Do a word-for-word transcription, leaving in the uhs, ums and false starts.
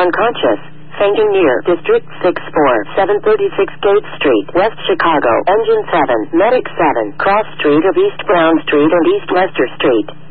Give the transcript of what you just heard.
unconscious, fainting near District six four, seven thirty-six Gate Street, West Chicago, Engine seven, Medic seven, Cross Street of East Brown Street and East Lester Street.